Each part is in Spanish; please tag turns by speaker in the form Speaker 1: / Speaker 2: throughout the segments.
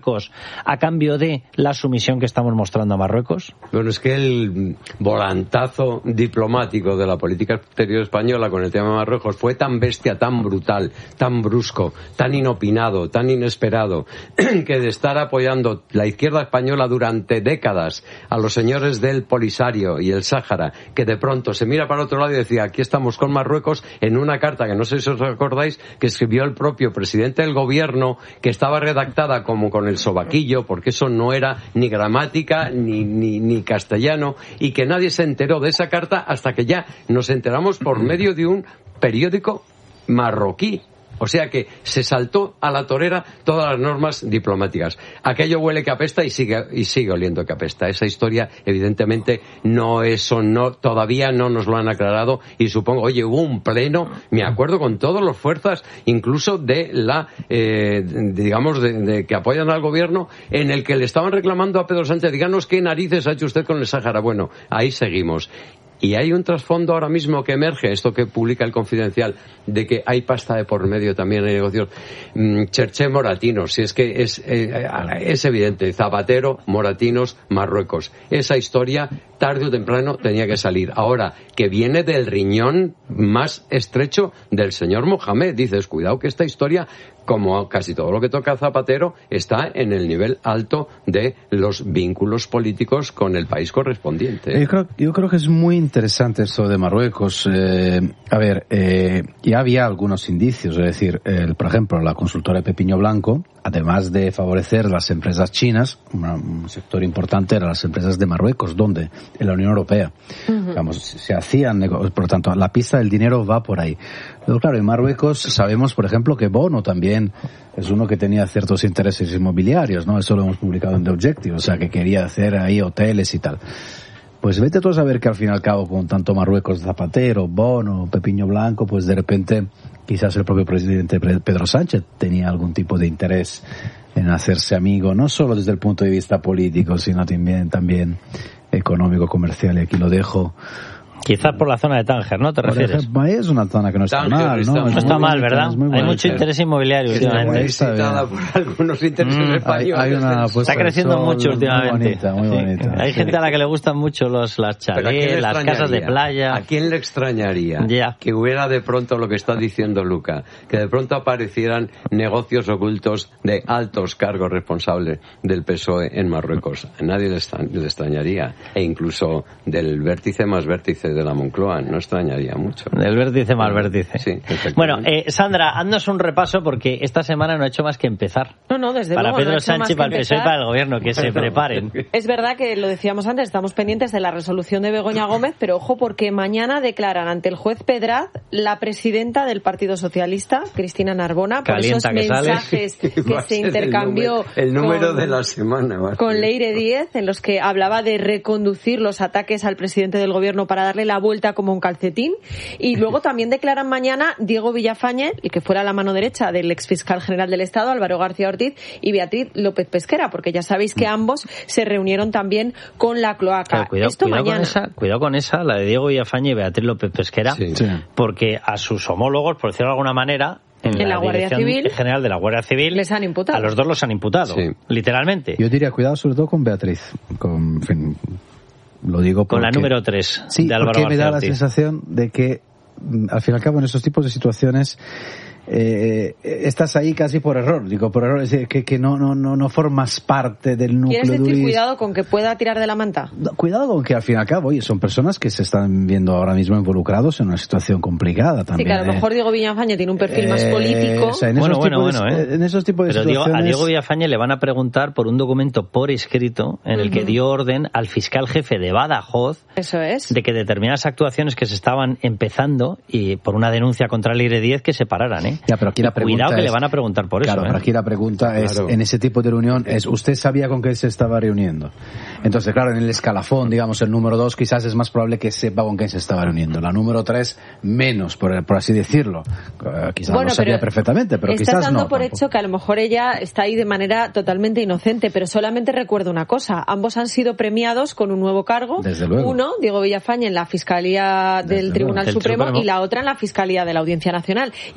Speaker 1: a cambio de la sumisión que estamos mostrando a Marruecos?
Speaker 2: Bueno, es que el volantazo diplomático de la política exterior española con el tema de Marruecos fue tan bestia, tan brutal, tan brusco, tan inopinado, tan inesperado, que de estar apoyando la izquierda española durante décadas a los señores del Polisario y el Sáhara, que de pronto se mira para otro lado y decía, aquí estamos con Marruecos, en una carta que no sé si os acordáis, que escribió el propio presidente del gobierno, que estaba redactada como con el sobaquillo, porque eso no era ni gramática ni castellano, y que nadie se enteró de esa carta hasta que ya nos enteramos por medio de un periódico marroquí. O sea que se saltó a la torera todas las normas diplomáticas. Aquello huele que apesta y sigue oliendo que apesta. Esa historia, evidentemente, todavía no nos lo han aclarado, y supongo, hubo un pleno, me acuerdo, con todas las fuerzas, incluso de de que apoyan al gobierno, en el que le estaban reclamando a Pedro Sánchez, díganos qué narices ha hecho usted con el Sáhara. Bueno, ahí seguimos. Y hay un trasfondo ahora mismo que emerge, esto que publica el Confidencial, de que hay pasta de por medio también en negocios. Cherché Moratinos, si es que es evidente, Zapatero, Moratinos, Marruecos. Esa historia, tarde o temprano, tenía que salir. Ahora, que viene del riñón más estrecho del señor Mohamed. Dices, cuidado que esta historia, como casi todo lo que toca a Zapatero, está en el nivel alto de los vínculos políticos con el país correspondiente.
Speaker 3: Yo creo que es muy interesante esto de Marruecos. Ya había algunos indicios, es decir, por ejemplo, la consultora de Pepiño Blanco, además de favorecer las empresas chinas, un sector importante eran las empresas de Marruecos, ¿dónde? En la Unión Europea. Digamos, se hacían negocios, por lo tanto, la pista del dinero va por ahí. Pero claro, en Marruecos sabemos, por ejemplo, que Bono también es uno que tenía ciertos intereses inmobiliarios, ¿no? Eso lo hemos publicado en The Objective, o sea, que quería hacer ahí hoteles y tal. Pues vete tú a saber que al fin y al cabo, con tanto Marruecos, Zapatero, Bono, Pepiño Blanco, pues de repente quizás el propio presidente Pedro Sánchez tenía algún tipo de interés en hacerse amigo, no solo desde el punto de vista político, sino también económico, comercial, y aquí lo dejo.
Speaker 1: Quizás por la zona de Tánger, ¿no? ¿Te refieres?
Speaker 3: Es una zona que no está mal, ¿no?
Speaker 1: No está mal, ¿verdad? Hay mucho interés inmobiliario últimamente.
Speaker 2: Está por algunos intereses españoles.
Speaker 1: Está creciendo mucho últimamente.
Speaker 3: Muy bonita.
Speaker 1: Hay gente a la que le gustan mucho las chalés, las casas de playa.
Speaker 2: ¿A quién le extrañaría que hubiera de pronto lo que está diciendo Luca? Que de pronto aparecieran negocios ocultos de altos cargos responsables del PSOE en Marruecos. A nadie le extrañaría. E incluso del vértice más vértice de la Moncloa, no extrañaría mucho.
Speaker 1: Del vértice más vértice.
Speaker 2: Sí,
Speaker 1: bueno, Sandra, haznos un repaso, porque esta semana no ha hecho más que empezar.
Speaker 4: No, desde
Speaker 1: para
Speaker 4: luego.
Speaker 1: Pedro Sánchez, para el PSOE y para el gobierno, que se preparen.
Speaker 4: Es verdad que lo decíamos antes, estamos pendientes de la resolución de Begoña Gómez, pero ojo, porque mañana declaran ante el juez Pedraz la presidenta del Partido Socialista, Cristina Narbona, por esos mensajes que se intercambió
Speaker 2: el número de la semana
Speaker 4: con Leire Díez, en los que hablaba de reconducir los ataques al presidente del gobierno para darle la vuelta como un calcetín. Y luego también declaran mañana Diego Villafañe, el que fuera la mano derecha del exfiscal general del Estado, Álvaro García Ortiz, y Beatriz López Pesquera, porque ya sabéis que ambos se reunieron también con la cloaca.
Speaker 1: Cuidado con esa, la de Diego Villafañe y Beatriz López Pesquera, porque a sus homólogos, por decirlo de alguna manera, en la
Speaker 4: Guardia Civil
Speaker 1: General de la Guardia Civil
Speaker 4: les han imputado.
Speaker 1: A los dos los han imputado, literalmente.
Speaker 3: Yo diría cuidado sobre todo con Beatriz, lo digo porque,
Speaker 1: con la número 3 de Álvaro
Speaker 3: García Ortiz. Me da la sensación de que al fin y al cabo en esos tipos de situaciones estás ahí casi por error, es decir, que no formas parte del núcleo.
Speaker 4: ¿Quieres decir cuidado con que pueda tirar de la manta?
Speaker 3: Cuidado con que al fin y al cabo, son personas que se están viendo ahora mismo involucrados en una situación complicada también.
Speaker 4: Sí, que a lo mejor Diego Villafañe tiene un perfil más político.
Speaker 3: O sea, en esos tipos de situaciones...
Speaker 1: A Diego Villafañe le van a preguntar por un documento por escrito en el que dio orden al fiscal jefe de Badajoz de que determinadas actuaciones que se estaban empezando, y por una denuncia contra Leire Díez, que se pararan,
Speaker 3: Ya, pero aquí la pregunta
Speaker 1: cuidado que le van a preguntar por eso.
Speaker 3: Pero aquí la pregunta es, en ese tipo de reunión, ¿usted sabía con qué se estaba reuniendo? Entonces, claro, en el escalafón, digamos, el número 2 quizás es más probable que sepa con quién se estaba reuniendo. La número 3, menos, por así decirlo. Quizás lo sabía perfectamente, pero quizás no.
Speaker 4: Estás dando por hecho que a lo mejor ella está ahí de manera totalmente inocente, pero solamente recuerdo una cosa. Ambos han sido premiados con un nuevo cargo.
Speaker 3: Desde luego.
Speaker 4: Uno, Diego Villafañe, en la Fiscalía del Tribunal Supremo, y la otra en la Fiscalía de la Audiencia Nacional. Y además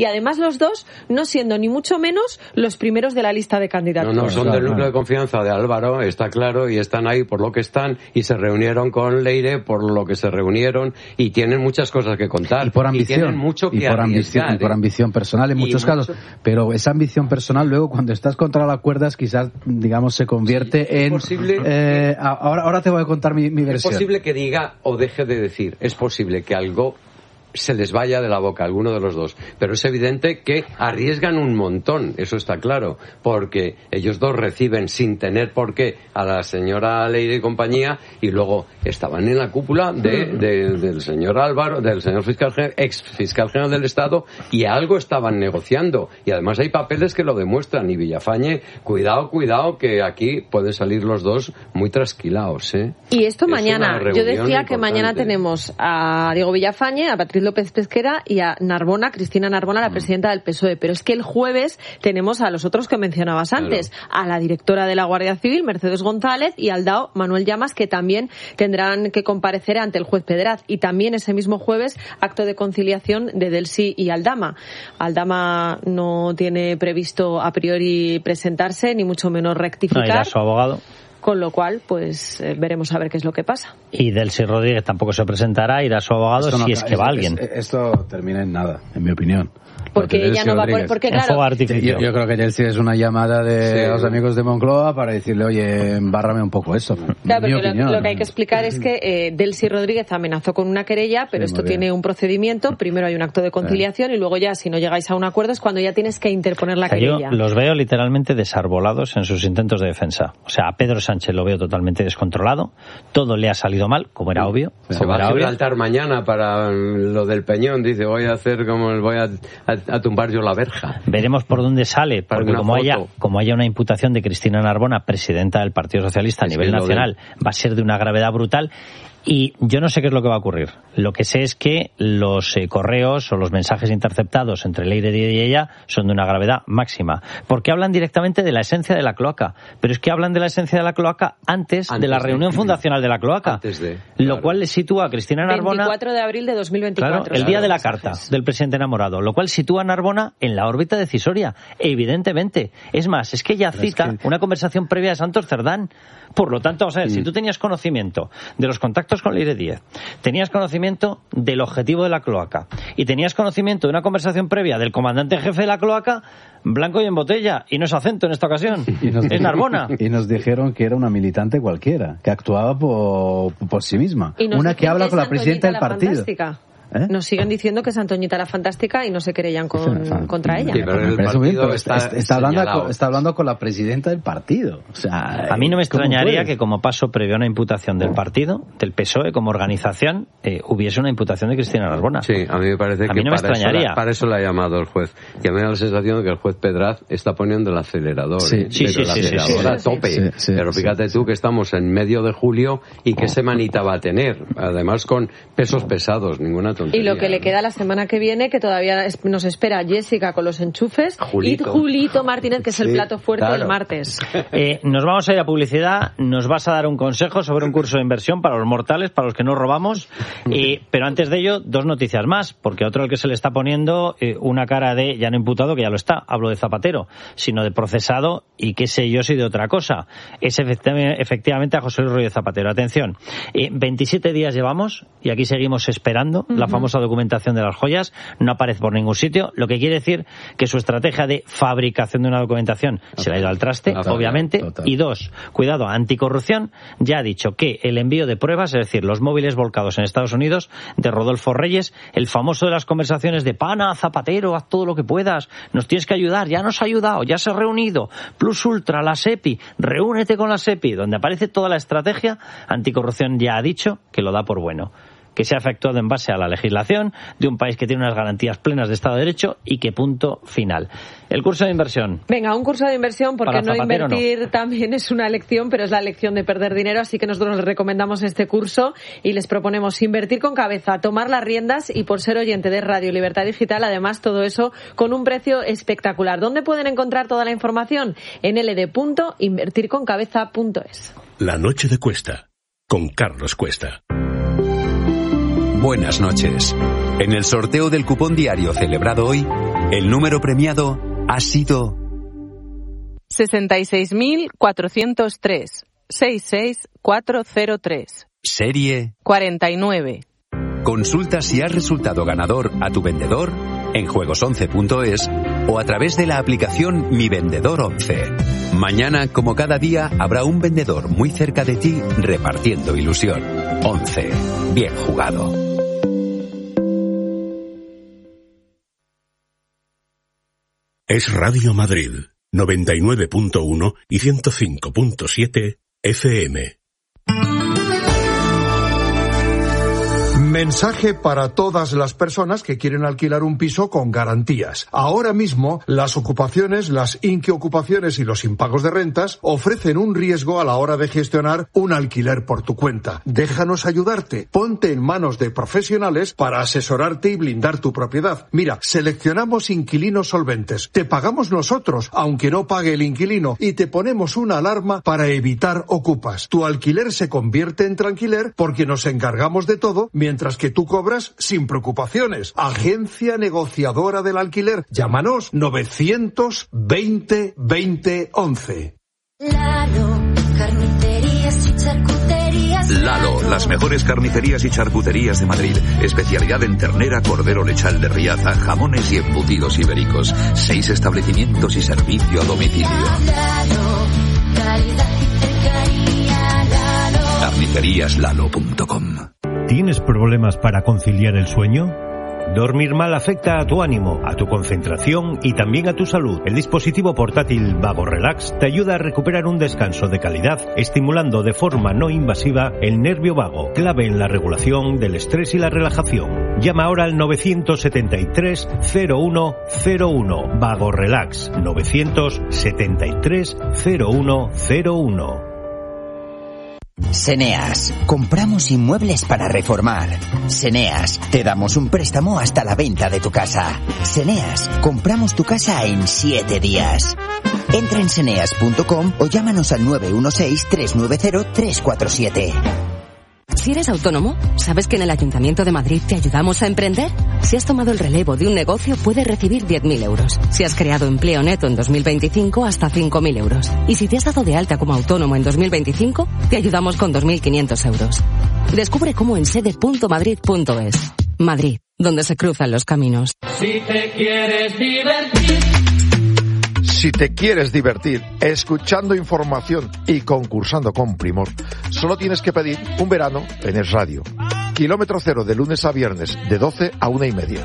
Speaker 4: los dos no siendo ni mucho menos los primeros de la lista de candidatos.
Speaker 2: No, son del núcleo de confianza de Álvaro, está claro, y están ahí por lo que están, y se reunieron con Leire por lo que se reunieron, y tienen muchas cosas que contar.
Speaker 3: Y por ambición.
Speaker 2: Y tienen mucho que
Speaker 3: arriesgar, y por ambición personal en muchos casos. Pero esa ambición personal, luego, cuando estás contra las cuerdas, quizás, digamos, se convierte en...
Speaker 2: Posible,
Speaker 3: ahora te voy a contar mi versión.
Speaker 2: Es posible que diga o deje de decir. Es posible que algo se les vaya de la boca, alguno de los dos. Pero es evidente que arriesgan un montón, eso está claro, porque ellos dos reciben sin tener por qué a la señora Leire y compañía, y luego estaban en la cúpula del señor Álvaro, del señor ex fiscal general del Estado, y algo estaban negociando. Y además hay papeles que lo demuestran. Y Villafañe, cuidado, que aquí pueden salir los dos muy trasquilados, ¿eh?
Speaker 4: Y esto mañana, yo decía que mañana tenemos a Diego Villafañe, a Patricia López Pesquera y a Narbona, Cristina Narbona, la presidenta del PSOE. Pero es que el jueves tenemos a los otros que mencionabas antes, a la directora de la Guardia Civil, Mercedes González, y al DAO, Manuel Llamas, que también tendrán que comparecer ante el juez Pedraz. Y también ese mismo jueves, acto de conciliación de Delcy y Aldama. Aldama no tiene previsto a priori presentarse, ni mucho menos rectificar.
Speaker 1: No, irá su abogado.
Speaker 4: Con lo cual, pues veremos a ver qué es lo que pasa.
Speaker 1: Y Delcy Rodríguez tampoco se presentará, irá su abogado si es que va alguien.
Speaker 3: Esto termina en nada, en mi opinión.
Speaker 4: Porque ella no va a poner, porque claro,
Speaker 3: yo creo que Delcy es una llamada de los amigos de Moncloa para decirle, oye, embárrame un poco eso.
Speaker 4: Claro, porque lo que hay que explicar es que Delcy Rodríguez amenazó con una querella, pero esto tiene un procedimiento. Primero hay un acto de conciliación y luego ya, si no llegáis a un acuerdo, es cuando ya tienes que interponer la querella.
Speaker 1: Yo los veo literalmente desarbolados en sus intentos de defensa. O sea, a Pedro Sánchez lo veo totalmente descontrolado. Todo le ha salido mal, como era obvio.
Speaker 2: Se va a Gibraltar mañana para lo del Peñón. Dice, voy a tumbar yo la verja.
Speaker 1: Veremos por dónde sale, porque como haya una imputación de Cristina Narbona, presidenta del Partido Socialista a nivel nacional, va a ser de una gravedad brutal. Y yo no sé qué es lo que va a ocurrir. Lo que sé es que los correos o los mensajes interceptados entre Leire y ella son de una gravedad máxima. Porque hablan directamente de la esencia de la cloaca. Pero es que hablan de la esencia de la cloaca antes de la reunión fundacional de la cloaca. Lo cual le sitúa a Cristina Narbona...
Speaker 4: 24 de abril de 2024.
Speaker 1: Claro, el día de la carta del presidente enamorado. Lo cual sitúa a Narbona en la órbita decisoria. Evidentemente. Es más, es que ella cita una conversación previa de Santos Cerdán. Por lo tanto, vamos a ver, si tú tenías conocimiento de los contactos con Leire Díez, tenías conocimiento del objetivo de la cloaca y tenías conocimiento de una conversación previa del comandante en jefe de la cloaca, blanco y en botella, y no es acento en esta ocasión, es Narbona.
Speaker 3: Y nos dijeron que era una militante cualquiera, que actuaba por sí misma, una que habla con la presidenta del partido.
Speaker 4: Fantástica. Nos siguen diciendo que es Antoñita la Fantástica y no se querellan contra ella.
Speaker 2: Sí, pero el partido
Speaker 3: está hablando con la presidenta del partido. O sea,
Speaker 1: a mí no me extrañaría que como paso previo a una imputación del partido, del PSOE como organización, hubiese una imputación de Cristina Narbona.
Speaker 2: Sí, a mí me parece que para eso la ha llamado el juez. Y a mí me da la sensación de que el juez Pedraz está poniendo el acelerador.
Speaker 1: Sí,
Speaker 2: a tope. Pero fíjate tú que estamos en medio de julio y qué semanita va a tener. Además con pesos pesados, ninguna tontería.
Speaker 4: Y lo que le queda la semana que viene, que todavía nos espera Jessica con los enchufes, y Julito Martínez, que es el plato fuerte del martes.
Speaker 1: Nos vamos a ir a publicidad. Nos vas a dar un consejo sobre un curso de inversión para los mortales, para los que no robamos. Pero antes de ello, dos noticias más, porque otro al que se le está poniendo una cara de, ya no imputado, que ya lo está, hablo de Zapatero, sino de procesado, y qué sé yo si de otra cosa. Es efectivamente a José Luis Rodríguez Zapatero. Atención, 27 días llevamos y aquí seguimos esperando la famosa documentación de las joyas, no aparece por ningún sitio, lo que quiere decir que su estrategia de fabricación de una documentación se le ha ido al traste, obviamente. Y dos, cuidado, anticorrupción ya ha dicho que el envío de pruebas, es decir, los móviles volcados en Estados Unidos de Rodolfo Reyes, el famoso de las conversaciones de pana, Zapatero, haz todo lo que puedas, nos tienes que ayudar, ya nos ha ayudado, ya se ha reunido, Plus Ultra, la SEPI, reúnete con la SEPI, donde aparece toda la estrategia, anticorrupción ya ha dicho que lo da por bueno, que se ha efectuado en base a la legislación de un país que tiene unas garantías plenas de Estado de Derecho y que punto final. El curso de inversión.
Speaker 4: Venga, un curso de inversión, porque no invertir también es una lección, pero es la lección de perder dinero, así que nosotros les recomendamos este curso y les proponemos invertir con cabeza, tomar las riendas y por ser oyente de Radio Libertad Digital, además todo eso con un precio espectacular. ¿Dónde pueden encontrar toda la información? En ld.invertirconcabeza.es.
Speaker 5: La noche de Cuesta, con Carlos Cuesta.
Speaker 6: Buenas noches. En el sorteo del cupón diario celebrado hoy, El número premiado ha sido
Speaker 7: 66.403. 66403.
Speaker 6: Serie
Speaker 7: 49.
Speaker 6: Consulta si has resultado ganador a tu vendedor en juegos11.es o a través de la aplicación Mi Vendedor 11. Mañana, como cada día, habrá un vendedor muy cerca de ti repartiendo ilusión. 11. Bien jugado.
Speaker 5: Es Radio Madrid, 99.1 y 105.7 FM.
Speaker 8: Mensaje para todas las personas que quieren alquilar un piso con garantías. Ahora mismo, las ocupaciones, las inquiocupaciones y los impagos de rentas ofrecen un riesgo a la hora de gestionar un alquiler por tu cuenta. Déjanos ayudarte. Ponte en manos de profesionales para asesorarte y blindar tu propiedad. Mira, seleccionamos inquilinos solventes. Te pagamos nosotros, aunque no pague el inquilino, y te ponemos una alarma para evitar ocupas. Tu alquiler se convierte en tranquiler porque nos encargamos de todo mientras que tú cobras sin preocupaciones. Agencia negociadora del alquiler. Llámanos 920 20 11.
Speaker 9: Lalo, carnicerías y charcuterías.
Speaker 10: Lalo, las mejores carnicerías y charcuterías de Madrid. Especialidad en ternera, cordero lechal de Riaza, jamones y embutidos ibéricos. 6 establecimientos y servicio a domicilio.
Speaker 9: Lalo, calidad y cercanía. Lalo.
Speaker 10: Carniceríaslalo.com.
Speaker 11: ¿Tienes problemas para conciliar el sueño? Dormir mal afecta a tu ánimo, a tu concentración y también a tu salud. El dispositivo portátil Vago Relax te ayuda a recuperar un descanso de calidad, estimulando de forma no invasiva el nervio vago, clave en la regulación del estrés y la relajación. Llama ahora al 973 0101. Vago Relax 973 0101.
Speaker 12: Seneas, compramos inmuebles para reformar. Seneas, te damos un préstamo hasta la venta de tu casa. Seneas, compramos tu casa en 7 días. Entra en seneas.com o llámanos al 916-390-347.
Speaker 13: Si eres autónomo, ¿sabes que en el Ayuntamiento de Madrid te ayudamos a emprender? Si has tomado el relevo de un negocio, puedes recibir 10.000 euros. Si has creado empleo neto en 2025, hasta 5.000 euros. Y si te has dado de alta como autónomo en 2025, te ayudamos con 2.500 euros. Descubre cómo en sede.madrid.es. Madrid, donde se cruzan los caminos.
Speaker 14: Si te quieres divertir.
Speaker 8: Si te quieres divertir escuchando información y concursando con primor, solo tienes que pedir un verano en Es Radio. Kilómetro cero de lunes a viernes, de 12 a 1:30.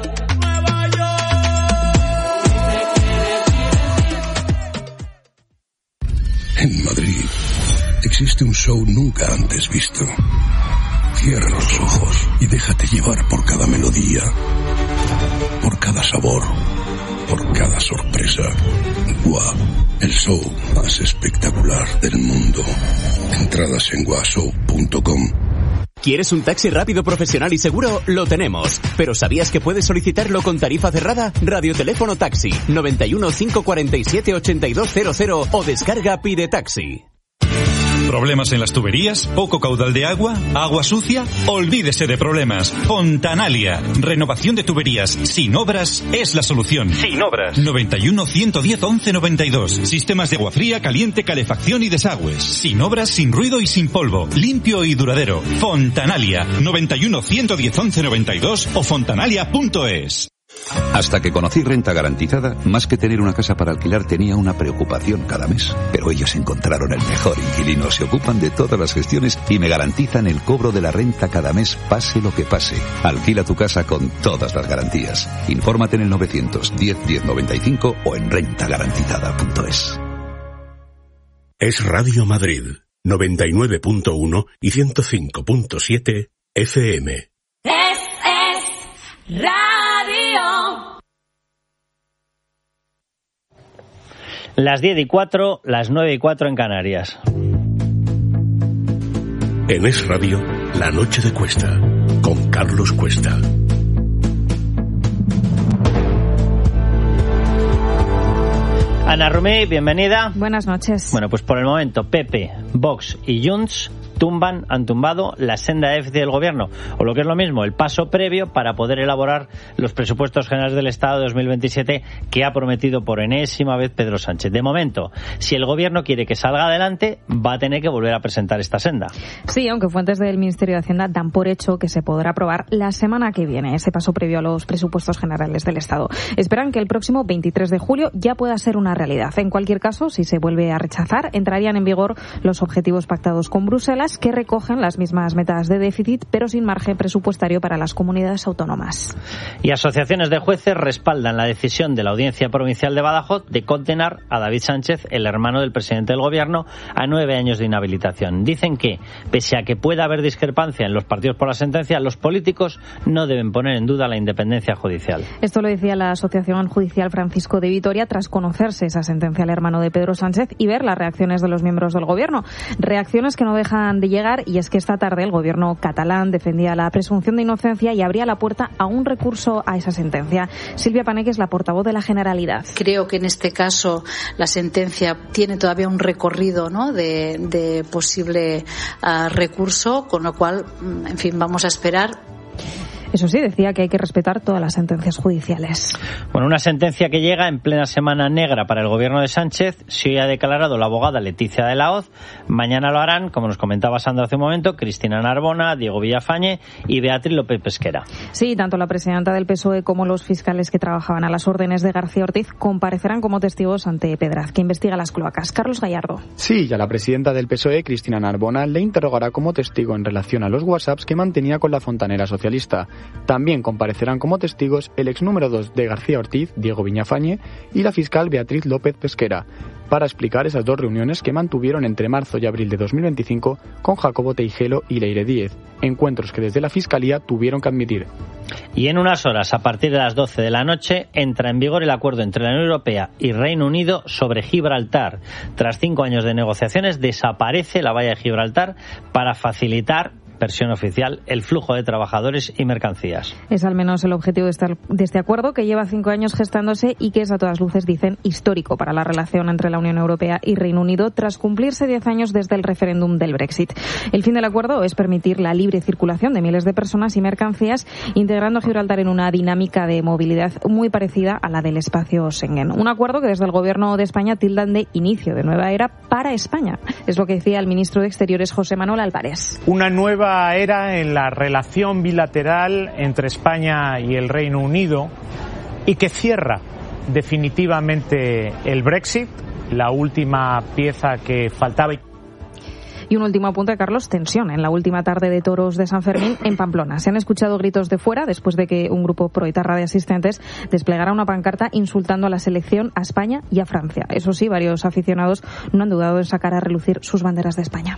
Speaker 5: En Madrid existe un show nunca antes visto. Cierra los ojos y déjate llevar por cada melodía, por cada sabor, por cada sorpresa. Gua, el show más espectacular del mundo. Entradas en guashow.com.
Speaker 15: ¿Quieres un taxi rápido, profesional y seguro? Lo tenemos. ¿Pero sabías que puedes solicitarlo con tarifa cerrada? Radioteléfono Taxi 91 547 8200 o descarga Pide Taxi.
Speaker 16: ¿Problemas en las tuberías? ¿Poco caudal de agua? ¿Agua sucia? Olvídese de problemas. Fontanalia. Renovación de tuberías sin obras es la solución. Sin obras. 91 110 11 92. Sistemas de agua fría, caliente, calefacción y desagües. Sin obras, sin ruido y sin polvo. Limpio y duradero. Fontanalia. 91 110 11 92 o fontanalia.es.
Speaker 17: Hasta que conocí Renta Garantizada, más que tener una casa para alquilar tenía una preocupación cada mes. Pero ellos encontraron el mejor inquilino, se ocupan de todas las gestiones y me garantizan el cobro de la renta cada mes, pase lo que pase. Alquila tu casa con todas las garantías. Infórmate en el 910 1095 o en rentagarantizada.es.
Speaker 5: Es Radio Madrid, 99.1 y 105.7 FM.
Speaker 9: Es Radio.
Speaker 1: Las 10:04, las 9:04 en Canarias.
Speaker 5: En Es Radio, La Noche de Cuesta, con Carlos Cuesta.
Speaker 1: Ana Romé, bienvenida.
Speaker 18: Buenas noches.
Speaker 1: Bueno, pues por el momento PP, Vox y Junts han tumbado la senda de déficit del gobierno, o lo que es lo mismo, el paso previo para poder elaborar los presupuestos generales del Estado de 2027 que ha prometido por enésima vez Pedro Sánchez. De momento, si el gobierno quiere que salga adelante, va a tener que volver a presentar esta senda.
Speaker 18: Sí, aunque fuentes del Ministerio de Hacienda dan por hecho que se podrá aprobar la semana que viene, ese paso previo a los presupuestos generales del Estado. Esperan que el próximo 23 de julio ya pueda ser una realidad. En cualquier caso, si se vuelve a rechazar, entrarían en vigor los objetivos pactados con Bruselas, que recogen las mismas metas de déficit, pero sin margen presupuestario para las comunidades autónomas.
Speaker 1: Y asociaciones de jueces respaldan la decisión de la Audiencia Provincial de Badajoz de condenar a David Sánchez, el hermano del presidente del Gobierno, a 9 años de inhabilitación. Dicen que, pese a que pueda haber discrepancia en los partidos por la sentencia, los políticos no deben poner en duda la independencia judicial.
Speaker 18: Esto lo decía la Asociación Judicial Francisco de Vitoria tras conocerse esa sentencia al hermano de Pedro Sánchez y ver las reacciones de los miembros del Gobierno. Reacciones que no dejan de llegar, y es que esta tarde el Gobierno catalán defendía la presunción de inocencia y abría la puerta a un recurso a esa sentencia. Silvia Paneque es la portavoz de la Generalidad.
Speaker 19: Creo que en este caso la sentencia tiene todavía un recorrido, ¿no?, de posible recurso, con lo cual, en fin, vamos a esperar.
Speaker 18: Eso sí, decía que hay que respetar todas las sentencias judiciales.
Speaker 1: Bueno, una sentencia que llega en plena semana negra para el gobierno de Sánchez. Si hoy ha declarado la abogada Leticia de la Hoz, mañana lo harán, como nos comentaba Sandra hace un momento, Cristina Narbona, Diego Villafañe y Beatriz López Pesquera.
Speaker 18: Sí, tanto la presidenta del PSOE como los fiscales que trabajaban a las órdenes de García Ortiz comparecerán como testigos ante Pedraz, que investiga las cloacas. Carlos Gallardo.
Speaker 20: Sí, y a la presidenta del PSOE, Cristina Narbona, le interrogará como testigo en relación a los WhatsApps que mantenía con la fontanera socialista. También comparecerán como testigos el ex número 2 de García Ortiz, Diego Villafañe, y la fiscal Beatriz López Pesquera, para explicar esas dos reuniones que mantuvieron entre marzo y abril de 2025 con Jacobo Teijelo y Leire Díez, encuentros que desde la Fiscalía tuvieron que admitir.
Speaker 1: Y en unas horas, a partir de las 12 de la noche, entra en vigor el acuerdo entre la Unión Europea y Reino Unido sobre Gibraltar. Tras 5 años de negociaciones, desaparece la valla de Gibraltar para facilitar, versión oficial, el flujo de trabajadores y mercancías.
Speaker 18: Es al menos el objetivo de este acuerdo, que lleva 5 años gestándose y que es a todas luces, dicen, histórico para la relación entre la Unión Europea y Reino Unido tras cumplirse 10 años desde el referéndum del Brexit. El fin del acuerdo es permitir la libre circulación de miles de personas y mercancías, integrando a Gibraltar en una dinámica de movilidad muy parecida a la del espacio Schengen. Un acuerdo que desde el Gobierno de España tildan de inicio de nueva era para España. Es lo que decía el ministro de Exteriores, José Manuel Álvarez.
Speaker 21: Una nueva era en la relación bilateral entre España y el Reino Unido, y que cierra definitivamente el Brexit, la última pieza que faltaba.
Speaker 18: Y un último apunte, Carlos, tensión en la última tarde de toros de San Fermín en Pamplona. Se han escuchado gritos de fuera después de que un grupo proetarra de asistentes desplegara una pancarta insultando a la selección, a España y a Francia. Eso sí, varios aficionados no han dudado en sacar a relucir sus banderas de España.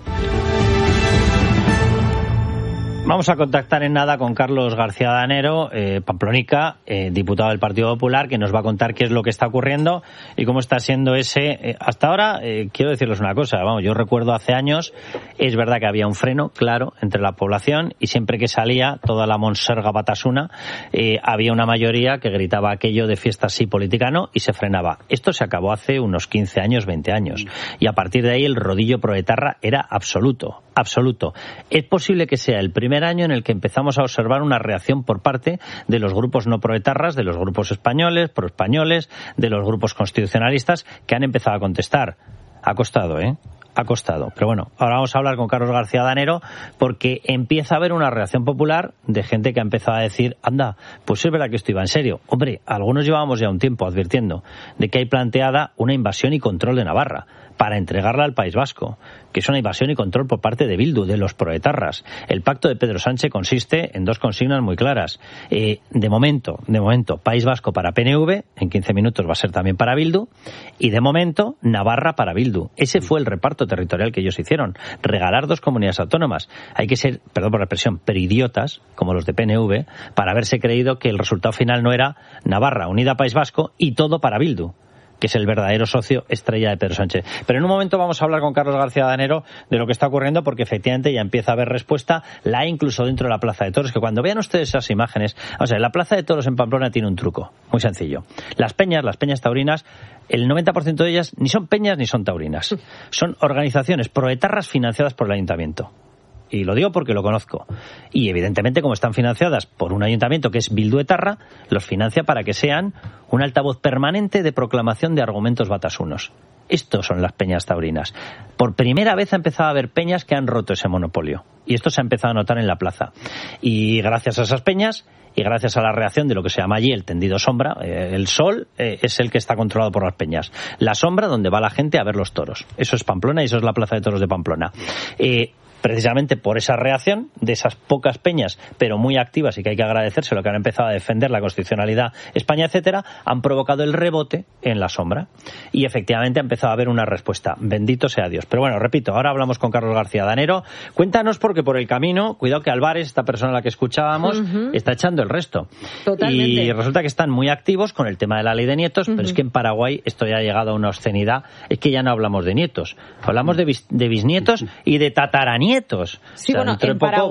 Speaker 1: Vamos a contactar en nada con Carlos García Danero, pamplonica, diputado del Partido Popular, que nos va a contar qué es lo que está ocurriendo y cómo está siendo ese. Hasta ahora, quiero decirles una cosa, yo recuerdo hace años, es verdad que había un freno, claro, entre la población, y siempre que salía toda la monserga batasuna, había una mayoría que gritaba aquello de fiesta sí, política no, y se frenaba. Esto se acabó hace unos 15 años, 20 años, y a partir de ahí el rodillo proetarra era absoluto. Es posible que sea el primer año en el que empezamos a observar una reacción por parte de los grupos no proetarras, de los grupos españoles, proespañoles, de los grupos constitucionalistas, que han empezado a contestar. Ha costado, ha costado. Pero bueno, ahora vamos a hablar con Carlos García Danero, porque empieza a haber una reacción popular de gente que ha empezado a decir, anda, pues es verdad que esto iba en serio. Hombre, algunos llevábamos ya un tiempo advirtiendo de que hay planteada una invasión y control de Navarra para entregarla al País Vasco, que es una invasión y control por parte de Bildu, de los proetarras. El pacto de Pedro Sánchez consiste en 2 consignas muy claras. De momento, País Vasco para PNV, en 15 minutos va a ser también para Bildu, y de momento, Navarra para Bildu. Ese fue el reparto territorial que ellos hicieron, regalar 2 comunidades autónomas. Hay que ser, perdón por la expresión, pero idiotas, como los de PNV, para haberse creído que el resultado final no era Navarra unida a País Vasco y todo para Bildu. que es el verdadero socio estrella de Pedro Sánchez. Pero en un momento vamos a hablar con Carlos García Danero de lo que está ocurriendo, porque efectivamente ya empieza a haber respuesta, la hay incluso dentro de la Plaza de Toros, que cuando vean ustedes esas imágenes, o sea, la Plaza de Toros en Pamplona tiene un truco, muy sencillo. Las peñas taurinas, el 90% de ellas ni son peñas ni son taurinas. Son organizaciones proetarras financiadas por el ayuntamiento. Y lo digo porque lo conozco. Y evidentemente, como están financiadas por un ayuntamiento que es Bildu Etarra, los financia para que sean un altavoz permanente de proclamación de argumentos batasunos. Estos son las peñas taurinas. Por primera vez ha empezado a haber peñas que han roto ese monopolio. Y esto se ha empezado a notar en la plaza. Y gracias a esas peñas, y gracias a la reacción de lo que se llama allí el tendido sombra, el sol es el que está controlado por las peñas. La sombra, donde va la gente a ver los toros. Eso es Pamplona y eso es la Plaza de Toros de Pamplona. Precisamente por esa reacción de esas pocas peñas, pero muy activas y que hay que agradecerse, lo que han empezado a defender la constitucionalidad España, etcétera, han provocado el rebote en la sombra. Y efectivamente ha empezado a haber una respuesta. Bendito sea Dios. Pero bueno, repito, ahora hablamos con Carlos García Danero. Cuéntanos, porque por el camino, cuidado que Álvarez, esta persona a la que escuchábamos, está echando el resto. Totalmente. Y resulta que están muy activos con el tema de la ley de nietos, pero es que en Paraguay esto ya ha llegado a una obscenidad. Es que ya no hablamos de nietos, hablamos de bisnietos y de tataranietos.
Speaker 4: Sí, o sea, bueno,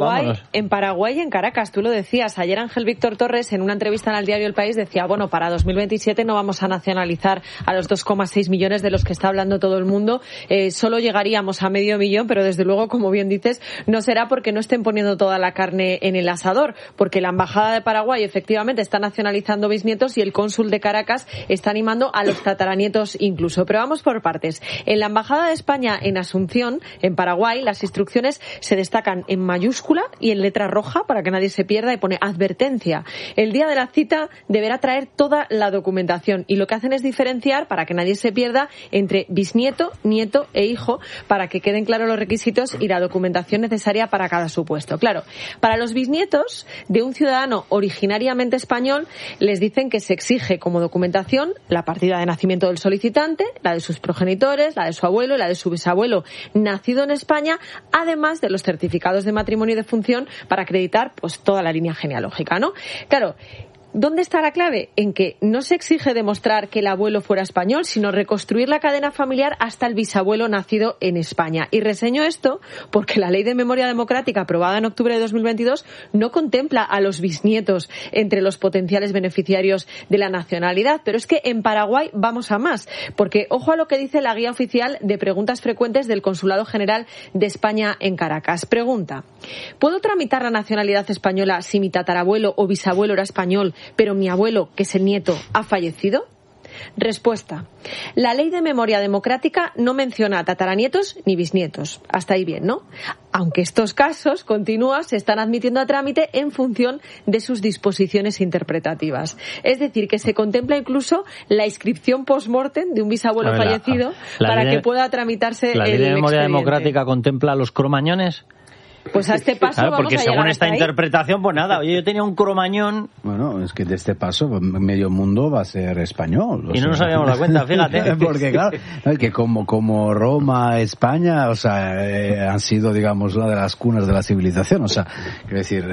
Speaker 4: en Paraguay y en Caracas, tú lo decías. Ayer Ángel Víctor Torres, en una entrevista en el diario El País, decía, bueno, para 2027 no vamos a nacionalizar a los 2,6 millones de los que está hablando todo el mundo. Solo llegaríamos a 500.000, pero desde luego, como bien dices, no será porque no estén poniendo toda la carne en el asador, porque la Embajada de Paraguay efectivamente está nacionalizando bisnietos y el cónsul de Caracas está animando a los tataranietos incluso. Pero vamos por partes. En la Embajada de España en Asunción, en Paraguay, las instrucciones se destacan en mayúscula y en letra roja para que nadie se pierda, y pone advertencia. El día de la cita deberá traer toda la documentación, y lo que hacen es diferenciar, para que nadie se pierda, entre bisnieto, nieto e hijo, para que queden claros los requisitos y la documentación necesaria para cada supuesto. Claro, para los bisnietos de un ciudadano originariamente español les dicen que se exige como documentación la partida de nacimiento del solicitante, la de sus progenitores, la de su abuelo y la de su bisabuelo nacido en España, además de los certificados de matrimonio y de función para acreditar pues toda la línea genealógica, ¿no? Claro, ¿dónde está la clave? En que no se exige demostrar que el abuelo fuera español, sino reconstruir la cadena familiar hasta el bisabuelo nacido en España. Y reseño esto porque la Ley de Memoria Democrática, aprobada en octubre de 2022, no contempla a los bisnietos entre los potenciales beneficiarios de la nacionalidad. Pero es que en Paraguay vamos a más, porque ojo a lo que dice la guía oficial de preguntas frecuentes del Consulado General de España en Caracas. Pregunta: ¿puedo tramitar la nacionalidad española si mi tatarabuelo o bisabuelo era español, pero mi abuelo, que es el nieto, ha fallecido? Respuesta: la Ley de Memoria Democrática no menciona a tataranietos ni bisnietos. Hasta ahí bien, ¿no? Aunque estos casos, continúa, se están admitiendo a trámite en función de sus disposiciones interpretativas. Es decir, que se contempla incluso la inscripción post-mortem de un bisabuelo fallecido para que pueda tramitarse
Speaker 1: ¿la Ley de Memoria Democrática contempla a los cromañones?
Speaker 4: Pues a este paso vamos
Speaker 1: porque
Speaker 4: a llegar
Speaker 1: según esta
Speaker 4: ahí.
Speaker 1: interpretación, pues nada, oye, yo tenía un cromañón.
Speaker 3: Bueno, es que de este paso medio mundo va a ser español.
Speaker 1: Y no nos habíamos dado cuenta, fíjate.
Speaker 3: Porque claro, es que como Roma, España, o sea, han sido, digamos, una de las cunas de la civilización. O sea, quiero decir,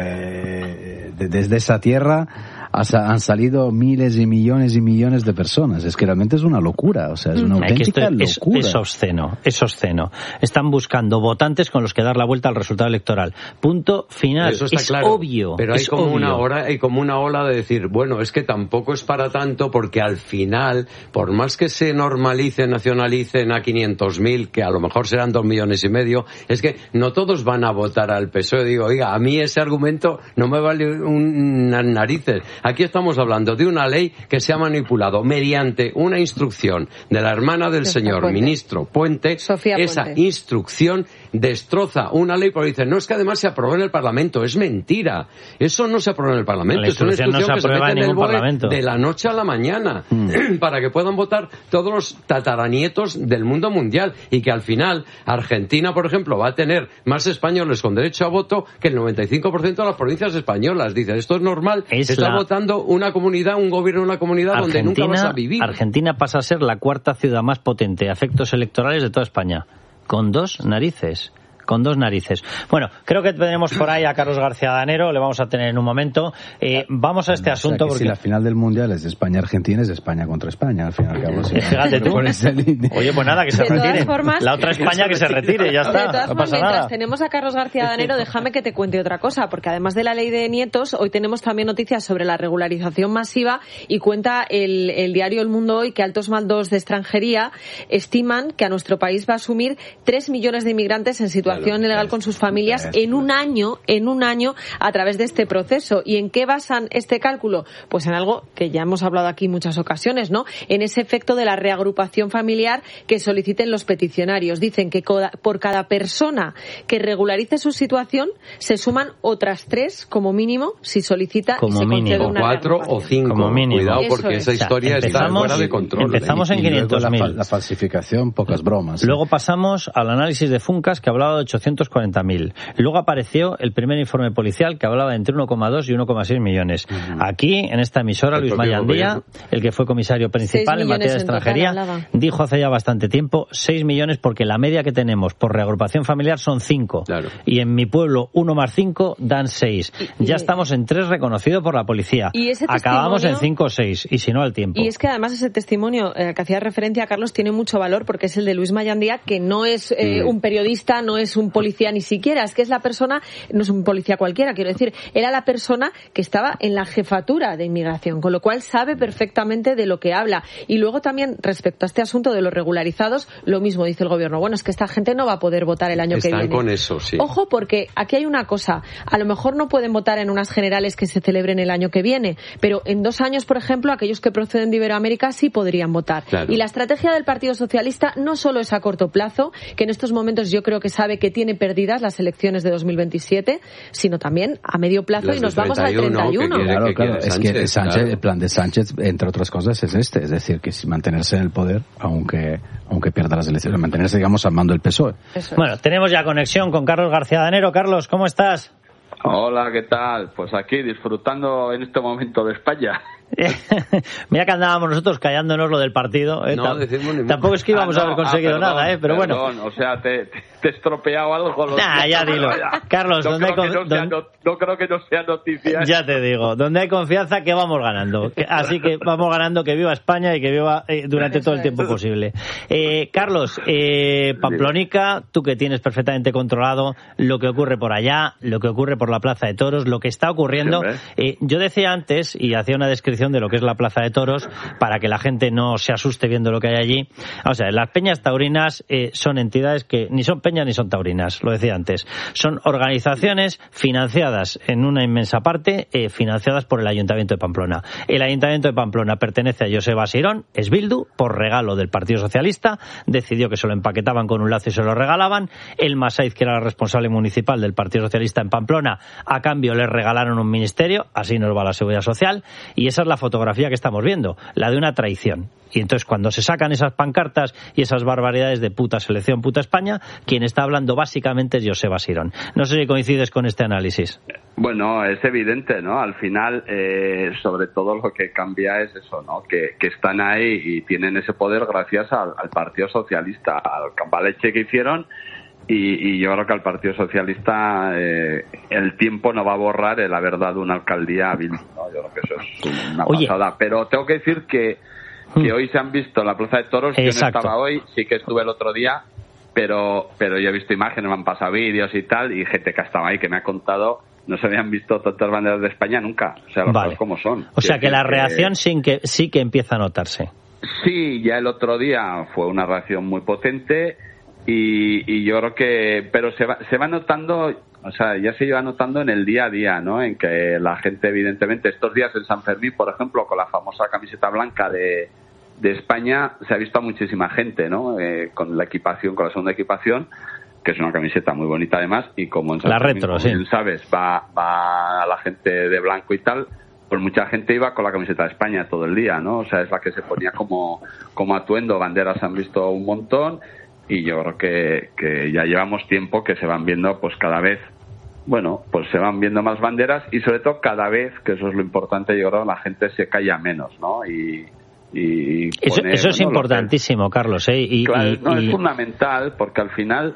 Speaker 3: desde esa tierra han salido miles y millones de personas. Es que realmente es una locura, o sea, es una auténtica locura.
Speaker 1: Es obsceno, es obsceno. Están buscando votantes con los que dar la vuelta al resultado electoral. Punto final.
Speaker 2: Eso está
Speaker 1: es
Speaker 2: claro,
Speaker 1: obvio.
Speaker 2: Pero hay como una ola de decir, bueno, es que tampoco es para tanto, porque al final, por más que se normalice, nacionalicen a 500.000, que a lo mejor serán 2,5 millones, es que no todos van a votar al PSOE. Digo, oiga, a mí ese argumento no me vale unas narices. Aquí estamos hablando de una ley que se ha manipulado mediante una instrucción de la hermana del señor ministro Puente.
Speaker 4: Sofía
Speaker 2: Esa
Speaker 4: Puente.
Speaker 2: Instrucción destroza una ley porque dicen, no, es que además se aprobó en el Parlamento. Es mentira. Eso no se aprobó en el Parlamento. Es una instrucción que se mete en el BOE de la noche a la mañana para que puedan votar todos los tataranietos del mundo mundial, y que al final Argentina, por ejemplo, va a tener más españoles con derecho a voto que el 95% de las provincias españolas. Dicen, esto es normal. Está votando una comunidad, un gobierno de una comunidad donde nunca vas a vivir.
Speaker 1: Argentina pasa a ser la cuarta ciudad más potente a efectos electorales de toda España, con 2 narices. con dos narices. Bueno, creo que tenemos por ahí a Carlos García Danero, le vamos a tener en un momento. Vamos a este asunto.
Speaker 3: Porque si la final del Mundial es de España-Argentina, es de España contra España, al final.
Speaker 1: Fíjate tú. Oye, pues nada, que se retire. La otra España que se retire, ya está.
Speaker 4: De todas formas, mientras tenemos a Carlos García Danero, déjame que te cuente otra cosa, porque además de la ley de nietos, hoy tenemos también noticias sobre la regularización masiva y cuenta el diario El Mundo hoy que altos mandos de extranjería estiman que a nuestro país va a asumir 3 millones de inmigrantes en situación ilegal con sus familias en un año a través de este proceso. ¿Y en qué basan este cálculo? Pues en algo que ya hemos hablado aquí en muchas ocasiones, ¿no? En ese efecto de la reagrupación familiar que soliciten los peticionarios. Dicen que por cada persona que regularice su situación se suman otras 3 como mínimo si solicita y se concede una
Speaker 2: 4 o 5 como mínimo. Cuidado, porque esa historia está fuera de control.
Speaker 1: Empezamos en 500.000.
Speaker 3: La falsificación, pocas bromas.
Speaker 1: Luego pasamos al análisis de Funcas, que hablaba de 840.000. Luego apareció el primer informe policial, que hablaba de entre 1,2 y 1,6 millones. Aquí, en esta emisora, Luis Mayandía, el que fue comisario principal en materia de extranjería, dijo hace ya bastante tiempo 6 millones porque la media que tenemos por reagrupación familiar son 5. Claro. Y en mi pueblo 1 más 5 dan 6. Ya estamos en 3 reconocido por la policía. Acabamos en 5 o 6, y si no al tiempo.
Speaker 4: Y es que además ese testimonio que hacía referencia a Carlos tiene mucho valor porque es el de Luis Mayandía, que no es un periodista, no es un policía ni siquiera, es que es la persona, no es un policía cualquiera, quiero decir, era la persona que estaba en la jefatura de inmigración, con lo cual sabe perfectamente de lo que habla. Y luego también, respecto a este asunto de los regularizados, lo mismo dice el gobierno. Bueno, es que esta gente no va a poder votar el año que viene.
Speaker 2: Están con eso, sí.
Speaker 4: Ojo, porque aquí hay una cosa. A lo mejor no pueden votar en unas generales que se celebren el año que viene, pero en 2 años, por ejemplo, aquellos que proceden de Iberoamérica sí podrían votar. Claro. Y la estrategia del Partido Socialista no solo es a corto plazo, que en estos momentos yo creo que sabe que tiene perdidas las elecciones de 2027, sino también a medio plazo y nos vamos al 31.
Speaker 3: Claro. Es que Sánchez, el plan de Sánchez, entre otras cosas, es este. Es decir, que si mantenerse en el poder, aunque pierda las elecciones, mantenerse, digamos, al mando del PSOE.
Speaker 1: Bueno, tenemos ya conexión con Carlos García Danero. Carlos, ¿cómo estás?
Speaker 7: Hola, ¿qué tal? Pues aquí disfrutando en este momento de España.
Speaker 1: Mira que andábamos nosotros callándonos lo del partido.
Speaker 2: No decimos ni
Speaker 1: tampoco es que íbamos a haber conseguido nada, pero bueno.
Speaker 7: O sea, te he estropeado algo con los...
Speaker 1: ya dilo. Carlos,
Speaker 7: no creo que no sea noticia.
Speaker 1: Ya te digo, donde hay confianza que vamos ganando. Así que vamos ganando, que viva España y que viva durante todo el tiempo posible. Carlos, Pamplónica, tú que tienes perfectamente controlado lo que ocurre por allá, lo que ocurre por la Plaza de Toros, lo que está ocurriendo. Yo decía antes, y hacía una descripción de lo que es la Plaza de Toros para que la gente no se asuste viendo lo que hay allí. O sea, las peñas taurinas son entidades que ni son peñas ni son taurinas, lo decía antes. Son organizaciones financiadas en una inmensa parte, financiadas por el Ayuntamiento de Pamplona. El Ayuntamiento de Pamplona pertenece a Joseba Sirón, es Bildu, por regalo del Partido Socialista, decidió que se lo empaquetaban con un lazo y se lo regalaban. El Masaiz, que era el responsable municipal del Partido Socialista en Pamplona, a cambio le regalaron un ministerio, así nos va la Seguridad Social, y esa es la fotografía que estamos viendo, la de una traición. Y entonces cuando se sacan esas pancartas y esas barbaridades de puta selección, puta España, quien está hablando básicamente es Joseba Sirón. No sé si coincides con este análisis.
Speaker 7: Bueno, es evidente, ¿no? Al final, sobre todo lo que cambia es eso, ¿no? Que están ahí y tienen ese poder gracias al Partido Socialista, al cambaleche que hicieron. Y yo creo que al Partido Socialista el tiempo no va a borrar la verdad de una alcaldía hábil, ¿no? Yo creo que eso es una pasada. Pero tengo que decir que hoy se han visto en la Plaza de Toros. Exacto. Yo no estaba hoy, sí que estuve el otro día, pero yo he visto imágenes, me han pasado vídeos y tal, y gente que estaba ahí que me ha contado, no se habían visto tantas banderas de España nunca. O sea, las cosas como son.
Speaker 1: O sea, que la reacción sí que empieza a notarse.
Speaker 7: Sí, ya el otro día fue una reacción muy potente. Y yo creo que, pero se va notando, o sea, ya se lleva notando en el día a día, ¿no? En que la gente, evidentemente, estos días en San Fermín, por ejemplo, con la famosa camiseta blanca de España, se ha visto a muchísima gente, ¿no? Con la equipación, con la segunda equipación, que es una camiseta muy bonita además, y como en San Fermín,
Speaker 1: retro,
Speaker 7: como bien sabes, va la gente de blanco y tal, pues mucha gente iba con la camiseta de España todo el día, ¿no? O sea, es la que se ponía como atuendo, banderas se han visto un montón. Y yo creo que ya llevamos tiempo que se van viendo, pues cada vez, bueno, pues se van viendo más banderas y sobre todo cada vez, que eso es lo importante, yo creo que la gente se calla menos, ¿no? Y
Speaker 1: Eso es importantísimo, Carlos,
Speaker 7: claro, es fundamental, porque al final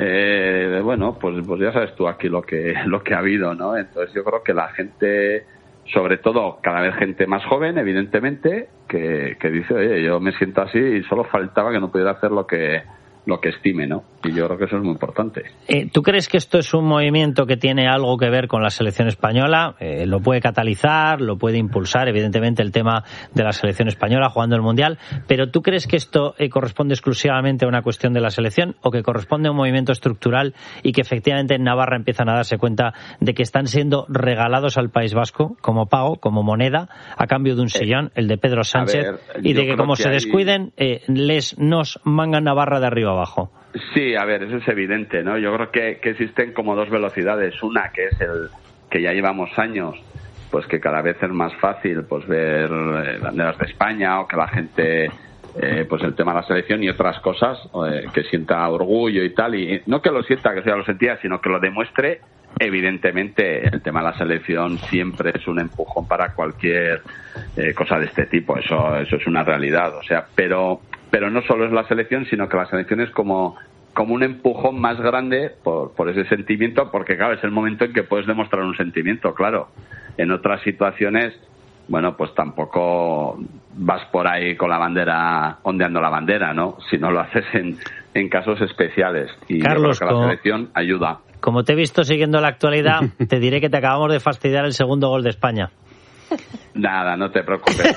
Speaker 7: pues ya sabes tú aquí lo que ha habido, ¿no? Entonces yo creo que la gente, sobre todo cada vez gente más joven, evidentemente, que dice, oye, yo me siento así y solo faltaba que no pudiera hacer lo que estime, ¿no? Y yo creo que eso es muy importante.
Speaker 1: ¿Tú crees que esto es un movimiento que tiene algo que ver con la selección española? ¿Lo puede catalizar, lo puede impulsar, evidentemente, el tema de la selección española jugando el Mundial? ¿Pero tú crees que esto corresponde exclusivamente a una cuestión de la selección o que corresponde a un movimiento estructural y que efectivamente en Navarra empiezan a darse cuenta de que están siendo regalados al País Vasco como pago, como moneda, a cambio de un sillón, el de Pedro Sánchez, y de que como se descuiden, nos mangan Navarra de arriba abajo?
Speaker 7: Sí, a ver, eso es evidente, ¿no? Yo creo que existen como dos velocidades. Una, que es el que ya llevamos años, pues que cada vez es más fácil pues ver banderas de España, o que la gente pues el tema de la selección y otras cosas, que sienta orgullo y tal, y no que lo sienta, que ya lo sentía, sino que lo demuestre. Evidentemente el tema de la selección siempre es un empujón para cualquier cosa de este tipo, eso es una realidad, o sea, pero no solo es la selección, sino que la selección es como un empujón más grande por ese sentimiento, porque claro, es el momento en que puedes demostrar un sentimiento, claro. En otras situaciones, bueno, pues tampoco vas por ahí con la bandera, ondeando la bandera, ¿no? Si no lo haces en casos especiales. Y
Speaker 1: Carlos,
Speaker 7: yo creo que la selección ayuda.
Speaker 1: Como te he visto siguiendo la actualidad, te diré que te acabamos de fastidiar el segundo gol de España.
Speaker 7: Nada, no te preocupes.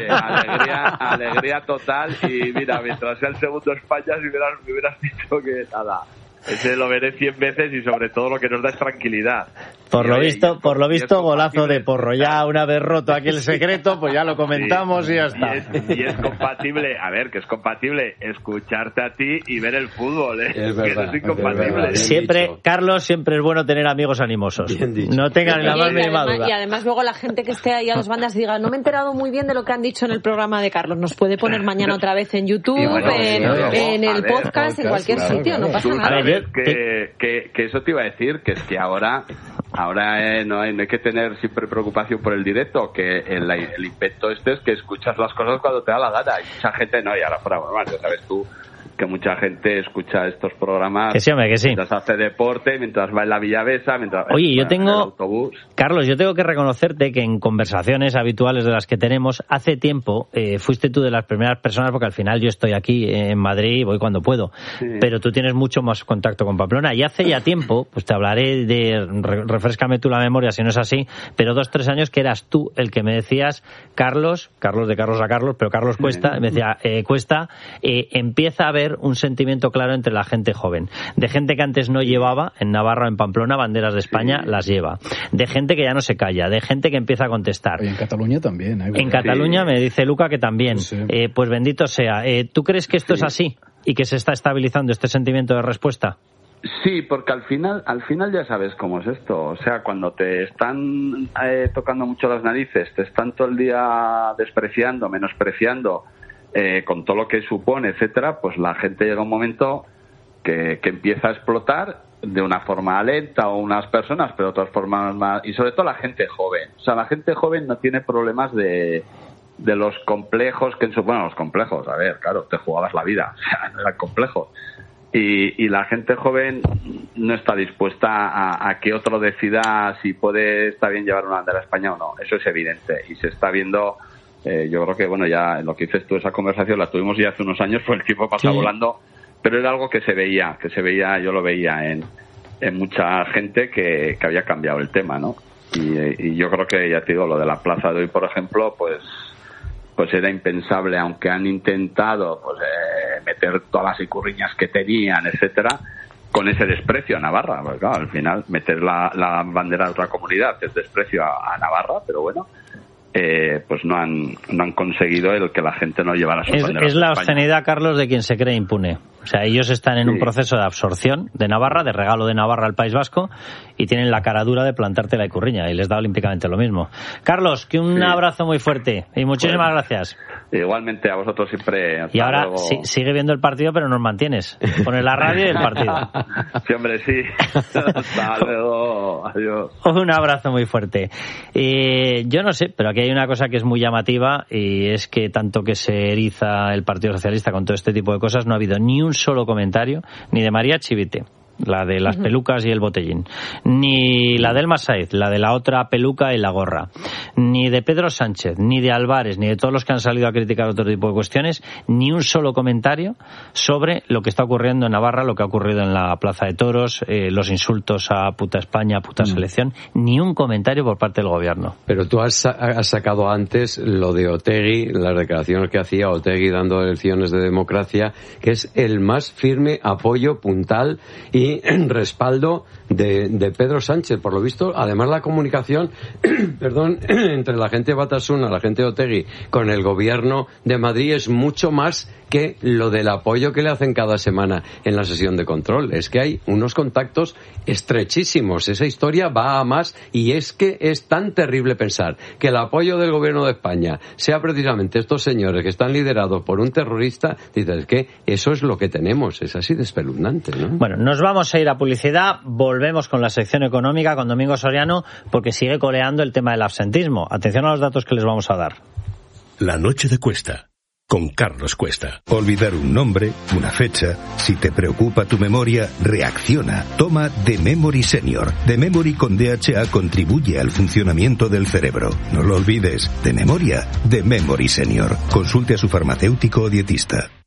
Speaker 7: Alegría total. Y mira, mientras sea el segundo España, si me hubieras dicho que nada. Ese lo veré 100 veces y sobre todo lo que nos da es tranquilidad.
Speaker 1: Por lo visto, golazo de Porro. Ya una vez roto aquí el secreto, pues ya lo comentamos y ya está.
Speaker 7: Y es compatible, que es compatible escucharte a ti y ver el fútbol, ¿eh? Es verdad, que es incompatible.
Speaker 1: Siempre, Carlos, siempre es bueno tener amigos animosos. No tengan la más mínima duda.
Speaker 4: Y además luego la gente que esté ahí a las bandas diga, no me he enterado muy bien de lo que han dicho en el programa de Carlos. Nos puede poner mañana otra vez en YouTube, en el podcast, en cualquier sitio, no pasa nada.
Speaker 7: Que eso te iba a decir, que es que ahora no hay que tener siempre preocupación por el directo, que el invento es que escuchas las cosas cuando te da la gana, y mucha gente y ahora fuera normal, ya sabes tú que mucha gente escucha estos programas mientras hace deporte, mientras va en la Villavesa, mientras
Speaker 1: Oye,
Speaker 7: va en el autobús.
Speaker 1: Carlos, yo tengo que reconocerte que en conversaciones habituales de las que tenemos, hace tiempo fuiste tú de las primeras personas, porque al final yo estoy aquí en Madrid y voy cuando puedo, pero tú tienes mucho más contacto con Pamplona, y hace ya tiempo, pues te hablaré refréscame tú la memoria si no es así, pero 2-3 años que eras tú el que me decías, Carlos de Carlos a Carlos, pero Carlos Cuesta, me decía, Cuesta, empieza a haber un sentimiento claro entre la gente joven, de gente que antes no llevaba en Navarra o en Pamplona banderas de España, las lleva, de gente que ya no se calla, de gente que empieza a contestar.
Speaker 3: Y en Cataluña también.
Speaker 1: En Cataluña me dice Luca que también. Pues bendito sea. ¿Tú crees que esto es así y que se está estabilizando este sentimiento de respuesta?
Speaker 7: Sí, porque al final ya sabes cómo es esto. O sea, cuando te están tocando mucho las narices, te están todo el día despreciando, menospreciando, con todo lo que supone, etcétera, pues la gente llega un momento que empieza a explotar de una forma lenta, o unas personas, pero de otras formas más, y sobre todo la gente joven. O sea, la gente joven no tiene problemas de los complejos que los complejos, a ver, claro, te jugabas la vida, o sea, no eran complejos. Y la gente joven no está dispuesta a que otro decida si está bien llevar una bandera a España o no. Eso es evidente y se está viendo. Yo creo que, ya lo que dices tú, esa conversación la tuvimos ya hace unos años, pues el tiempo pasa volando, pero era algo que se veía, yo lo veía en mucha gente que había cambiado el tema, ¿no? Y yo creo que, ya te digo, lo de la plaza de hoy, por ejemplo, pues era impensable, aunque han intentado meter todas las icurriñas que tenían, etcétera, con ese desprecio a Navarra, porque claro, al final meter la bandera de otra comunidad es desprecio a Navarra, pero bueno, pues no han conseguido el que la gente no llevara sus banderas.
Speaker 1: Es la obscenidad, Carlos, de quien se cree impune. O sea, ellos están en un proceso de absorción de Navarra, de regalo de Navarra al País Vasco, y tienen la cara dura de plantarte la icurriña, y les da olímpicamente lo mismo. Carlos, que un abrazo muy fuerte y muchísimas gracias.
Speaker 7: Igualmente a vosotros siempre.
Speaker 1: Y ahora sigue viendo el partido, pero nos mantienes. Pones la radio y el partido.
Speaker 7: Sí, hombre, sí. Hasta luego. Adiós.
Speaker 1: Un abrazo muy fuerte. Yo no sé, pero aquí hay una cosa que es muy llamativa, y es que tanto que se eriza el Partido Socialista con todo este tipo de cosas, no ha habido ni un solo comentario, ni de María Chivite, la de las pelucas y el botellín, ni la del Massaez, la de la otra peluca y la gorra, ni de Pedro Sánchez, ni de Álvarez, ni de todos los que han salido a criticar otro tipo de cuestiones, ni un solo comentario sobre lo que está ocurriendo en Navarra, lo que ha ocurrido en la Plaza de Toros, los insultos a puta España, puta selección, ni un comentario por parte del gobierno.
Speaker 2: Pero tú has sacado antes lo de Otegi, las declaraciones que hacía Otegi dando lecciones de democracia, que es el más firme apoyo puntal y respaldo de Pedro Sánchez. Por lo visto, además la comunicación entre la gente de Batasuna, la gente de Otegi, con el gobierno de Madrid es mucho más que lo del apoyo que le hacen cada semana en la sesión de control. Es que hay unos contactos estrechísimos. Esa historia va a más, y es que es tan terrible pensar que el apoyo del gobierno de España sea precisamente estos señores que están liderados por un terrorista. Dices que eso es lo que tenemos. Es así de espeluznante, ¿no?
Speaker 1: Bueno, nos vamos a ir a publicidad. Volvemos con la sección económica con Domingo Soriano, porque sigue coleando el tema del absentismo. Atención a los datos que les vamos a dar.
Speaker 11: La noche de Cuesta, con Carlos Cuesta.
Speaker 5: Olvidar un nombre, una fecha. Si te preocupa tu memoria, reacciona. Toma The Memory Senior. The Memory con DHA contribuye al funcionamiento del cerebro. No lo olvides. De memoria, The Memory Senior. Consulte a su farmacéutico o dietista.